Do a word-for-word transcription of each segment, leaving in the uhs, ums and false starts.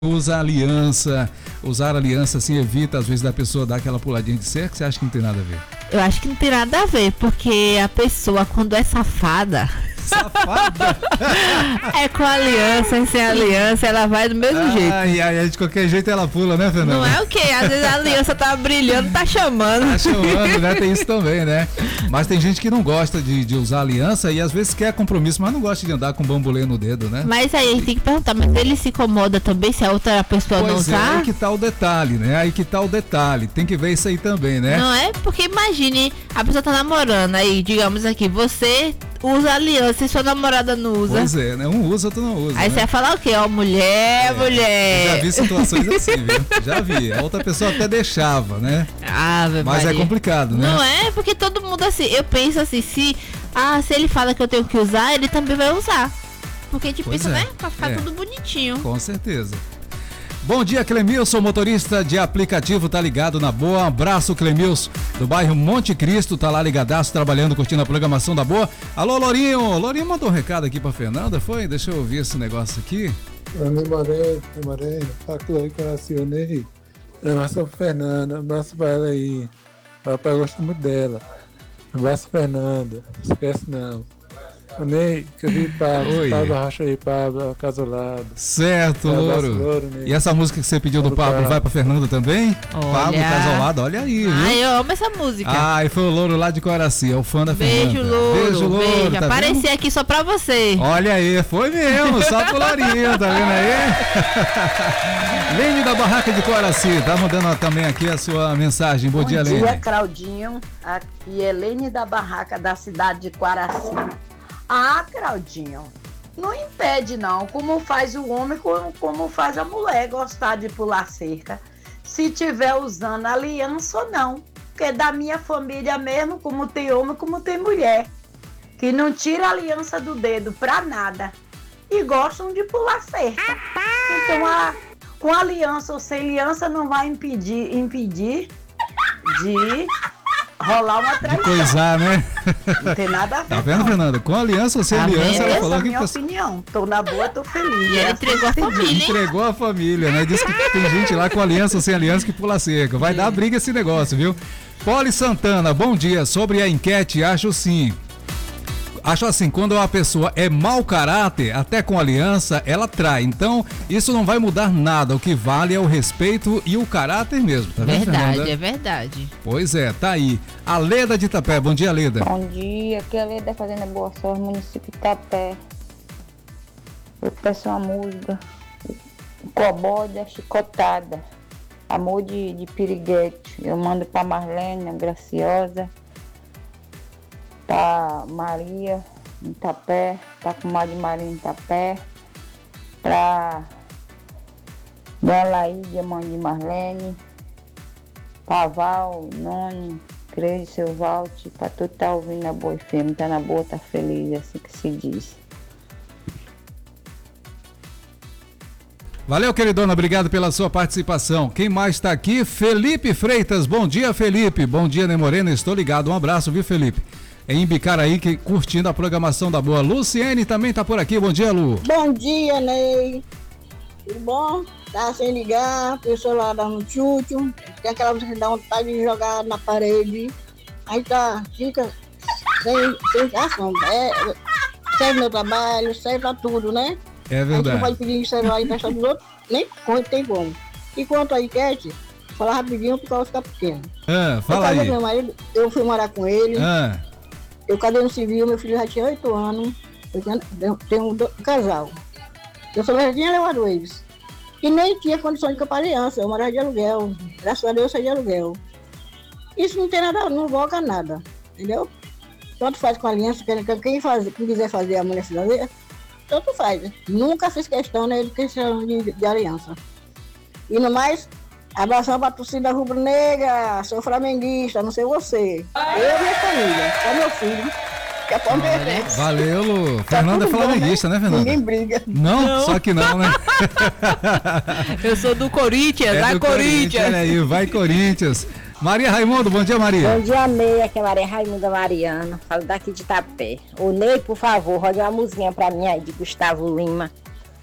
Usa aliança, usar aliança assim evita às vezes da pessoa dar aquela puladinha de cerca, você acha que não tem nada a ver? Eu acho que não tem nada a ver, porque a pessoa quando é safada, Safada? é com aliança e sem aliança, ela vai do mesmo ai, jeito. Ai, ai, de qualquer jeito ela pula, né, Fernanda? Não é o quê? Às vezes a aliança tá brilhando, tá chamando. Tá chamando, né? Tem isso também, né? Mas tem gente que não gosta de, de usar aliança e às vezes quer compromisso, mas não gosta de andar com bambolê no dedo, né? Mas aí a gente tem que perguntar, mas ele se incomoda também se a outra pessoa pois não é, usar? aí que tá o detalhe, né? Aí que tá o detalhe. Tem que ver isso aí também, né? Não é? Porque imagine, a pessoa tá namorando aí, digamos aqui, você usa aliança e sua namorada não usa. Pois é, né? Um usa, outro não usa. Aí né? você vai falar o quê? Ó, mulher, É, mulher. Eu já vi situações assim, viu? Já vi. A outra pessoa até deixava, né? Ave Mas Maria. é complicado, né? Não é? Porque todo mundo assim, eu penso assim, se, ah, se ele fala que eu tenho que usar, ele também vai usar. Porque a gente Pois pensa, é. né? Pra ficar É. tudo bonitinho. Com certeza. Bom dia, Clemilson, motorista de aplicativo, tá ligado na boa. Um abraço, Clemilson, do bairro Monte Cristo, tá lá ligadaço, trabalhando, curtindo a programação da boa. Alô, Lourinho. Lourinho mandou um recado aqui pra Fernanda, foi? Deixa eu ouvir esse negócio aqui. Eu demorei, demorei. Aquilo aí que eu acionei. Um abraço pra Fernanda, um abraço pra ela aí. Papai gosta muito dela. Um abraço, Fernanda. Não esquece não. O Ney, querido Pablo, Oi. Pablo Racha aí, Pablo, Casolado. Certo, Um abraço, Louro. Louro, Ney. E essa música que você pediu do Pablo Pablo Pablo. vai pra Fernanda também? Olha. Pablo Casolado, olha aí, viu? Ai, eu amo essa música. Ah, e foi o Louro lá de Coraci, é o fã da Beijo, Fernanda. Louro. Beijo, Louro. Beijo. Tá Apareci vendo? aqui só pra você. Olha aí, foi mesmo, só pro Lourinho, tá vendo aí? Lene da Barraca de Coraci, tá mandando também aqui a sua mensagem. Bom, Bom dia, dia, Lene. Claudinho. Aqui é Lene da Barraca da cidade de Coraci. Ah, Claudinho, não impede não, como faz o homem, como, como faz a mulher gostar de pular cerca. Se tiver usando aliança ou não. Porque da minha família mesmo, como tem homem, como tem mulher. Que não tira a aliança do dedo pra nada. E gostam de pular cerca. Então, a, com aliança ou sem aliança não vai impedir, impedir de rolar uma De traição. coisar, né? Não tem nada a ver. Tá vendo, não. Fernanda? Com aliança ou sem Tá aliança, vendo? ela Essa é falou a que minha você opinião. Tô na boa, tô feliz. E ela É entregou a assim que se diz. família, hein? entregou a família, né? Diz que tem gente lá com aliança ou sem aliança que pula cerca. Vai dar briga esse negócio, viu? Poli Santana, bom dia. Sobre a enquete, acho sim. Acho assim, quando uma pessoa é mau caráter, até com aliança, ela trai. Então, isso não vai mudar nada. O que vale é o respeito e o caráter mesmo, tá vendo, Verdade, Fernanda? é verdade. Pois é, tá aí. A Leda de Itapé, bom dia, Leda. Bom dia, aqui é a Leda Fazenda Boa Sorte, município de Itapé. Eu peço uma música, o Cobó da Chicotada, Amor de, de Piriguete. Eu mando pra Marlene, a Graciosa, pra Maria, em Itapé, pra comadre Maria em Itapé, pra Dona Laídia, mãe de Marlene, pra Val, Noni, Creio, seu Valt, pra tu tá ouvindo a Boa F M, tá na boa, tá feliz, é assim que se diz. Valeu, queridona, obrigado pela sua participação. Quem mais tá aqui? Felipe Freitas, bom dia, Felipe. Bom dia, Ney Morena, estou ligado. Um abraço, viu, Felipe? Em Bicaraí, que, curtindo a programação da boa. Luciene também tá por aqui, bom dia, Lu. Bom dia, Ney. Tudo bom? Tá sem ligar, o celular dá no tchutchu, tem aquela música que dá vontade de jogar na parede. Aí tá, fica sem, sem ação. É, serve meu trabalho, serve pra tudo, né? É A gente não verdade. pode pedir celular emprestado dos outros, nem como tem como. E quanto à enquete, falar rapidinho porque ela fica pequena. Ah, Eu fala casei com aí. meu marido, eu fui morar com ele, Ah, eu casei no civil, meu filho já tinha oito anos, eu tinha- eu tenho um, do- um casal. Eu só já tinha levado eles. E nem tinha condição de comprar aliança, eu morava de aluguel. Graças a Deus eu saí de aluguel. Isso não tem nada, não volta nada, entendeu? Tanto faz com aliança, quem, quem, faz, quem quiser fazer a mulher cidadã, tanto faz. Nunca fiz questão, né, de questão de, de aliança. E no mais, abração pra torcida rubro-negra, sou flamenguista, não sei você. Eu e minha família, é meu filho, que é palmeirense. valeu, Lu. Tá Fernanda é tudo bom, flamenguista, né, Fernanda? Ninguém briga. Não, Não. só que não, né? Eu sou do Corinthians, É vai do Corinthians. Olha aí, vai Corinthians. Maria Raimundo, bom dia, Maria. Bom dia, Ney, aqui é Maria Raimunda Mariano, falo daqui de Itapé. Ô Ney, por favor, roda uma musiquinha pra mim aí de Gustavo Lima.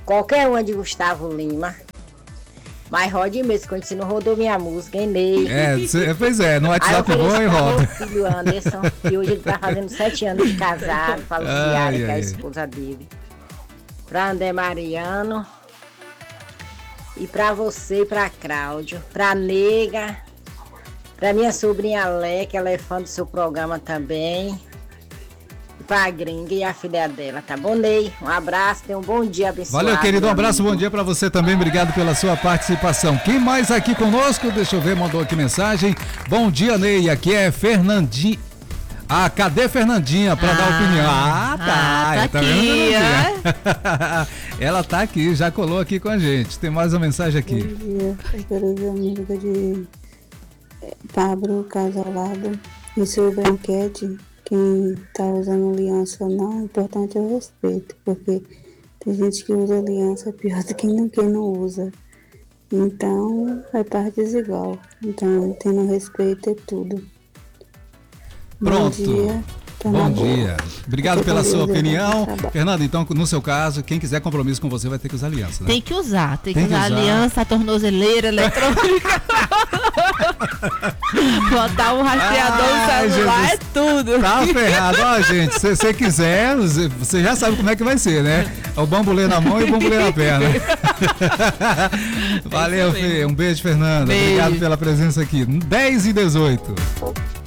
qualquer uma de Gustavo Lima. Mas rode mesmo, quando você não rodou minha música, hein, Ney? É, cê, pois é, no Aí eu WhatsApp ofereço bom e pra roda. meu filho Anderson, que hoje ele tá fazendo sete anos de casado, fala Ai, diário, que é a ai. esposa dele. Pra André Mariano. E pra você e pra Cláudio. Pra Nega. Pra minha sobrinha Lé, que ela é fã do seu programa também. E pra Gringa e a filha dela, tá bom, Ney? Um abraço, tenha um bom dia abençoado. Valeu, querido, um meu abraço, amigo. bom dia pra você também, obrigado pela sua participação. Quem mais aqui conosco? Deixa eu ver, mandou aqui mensagem. Bom dia, Ney, aqui é Fernandinho. Ah, cadê Fernandinha pra Ah, dar opinião? Ah, tá, ah, tá vendo, aqui, Fernandinha? Ela tá aqui, já colou aqui com a gente. Tem mais uma mensagem aqui. Bom dia, eu quero ver a música de Pablo Casalado. E sobre a enquete, quem tá usando aliança ou não, o importante é o respeito, porque tem gente que usa aliança pior do que quem não usa. Então, é parte desigual. Então, tendo respeito é tudo. Pronto. Bom dia. Tô Bom na boa. dia. Obrigado Fica pela com sua Deus, opinião. eu vou trabalhar. Fernando, então, no seu caso, quem quiser compromisso com você vai ter que usar aliança, né? Tem que usar, tem, Tem que que usar usar. aliança, a tornozeleira, eletrônica. Botar um rastreador Ai, no celular, Jesus. é tudo. Tá ferrado, ó, gente. Se você quiser, você já sabe como é que vai ser, né? É o bambolê na mão e o bambolê na perna. Valeu, isso mesmo. Fê. Um beijo, Fernanda. Beijo. Obrigado pela presença aqui. dez e dezoito.